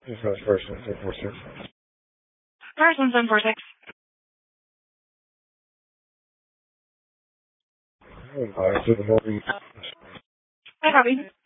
Just got first 1746. First 1746. To the northeast. I copy.